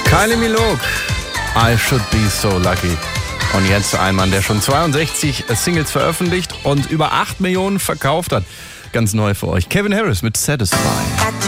Kylie Minogue, I Should Be So Lucky. Und jetzt ein Mann, der schon 62 Singles veröffentlicht und über 8 Millionen verkauft hat. Ganz neu für euch. Calvin Harris mit Satisfy.